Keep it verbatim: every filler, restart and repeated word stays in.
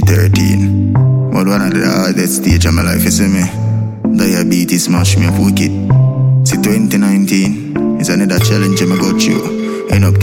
thirteen. But one of the hardest stage of my life, you see me? Diabetes smash me up wicked. See twenty nineteen is another challenge I go through. End up